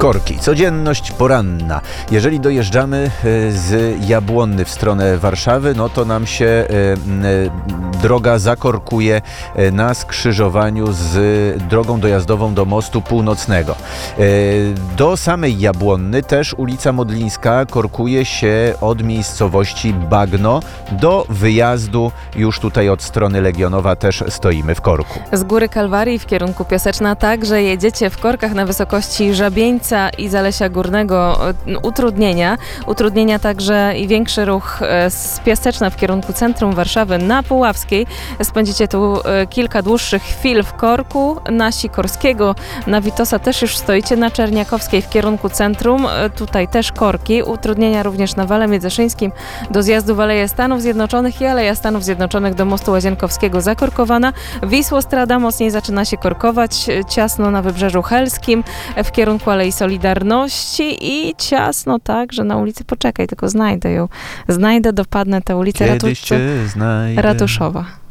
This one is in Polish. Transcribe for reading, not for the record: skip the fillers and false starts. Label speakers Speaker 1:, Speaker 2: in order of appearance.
Speaker 1: Korki. Codzienność poranna. Jeżeli dojeżdżamy z Jabłonny w stronę Warszawy, no to nam się droga zakorkuje na skrzyżowaniu z drogą dojazdową do Mostu Północnego. Do samej Jabłonny też ulica Modlińska korkuje się od miejscowości Bagno do wyjazdu. Już tutaj od strony Legionowa też stoimy w korku.
Speaker 2: Z Góry Kalwarii w kierunku Piaseczna także jedziecie w korkach na wysokości Żabieńca i Zalesia Górnego. Utrudnienia także i większy ruch z Piaseczna w kierunku centrum Warszawy na Puławskiej. Spędzicie tu kilka dłuższych chwil w korku. Na Sikorskiego, na Witosa też już stoicie, na Czerniakowskiej w kierunku centrum. Tutaj też korki. Utrudnienia również na Wale Międzyszyńskim do zjazdu w Aleję Stanów Zjednoczonych i Aleja Stanów Zjednoczonych do Mostu Łazienkowskiego zakorkowana. Wisłostrada mocniej zaczyna się korkować, ciasno na Wybrzeżu Helskim w kierunku Alei Solidarności i ciasno także na ulicy, poczekaj, tylko znajdę ją. Dopadnę tę ulicę
Speaker 1: Kiedyś cię znajdę.
Speaker 2: Ratuszowa.